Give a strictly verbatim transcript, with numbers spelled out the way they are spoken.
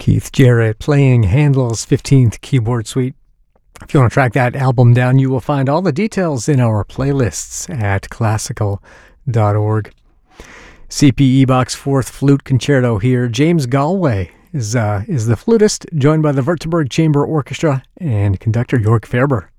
Keith Jarrett playing Handel's fifteenth Keyboard Suite. If you want to track that album down, you will find all the details in our playlists at classical dot org. C P E Bach's Fourth Flute Concerto here. James Galway is uh, is the flutist, joined by the Württemberg Chamber Orchestra and conductor Jörg Ferber.